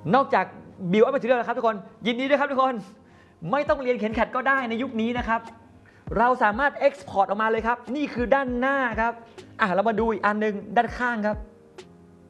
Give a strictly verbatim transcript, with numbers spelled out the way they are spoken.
นอกจากบิวอัพมาถึงแล้วนะครับทุกคนยินดีด้วยครับทุกคนไม่ต้องเรียนเขียนแคดก็ได้ในยุคนี้นะครับเราสามารถ Export ออกมาเลยครับนี่คือด้านหน้าครับอ่ะเรามาดูอีกอันนึงด้านข้างครับ